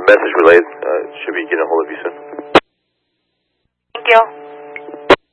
Message relayed. Should be getting a hold of you soon.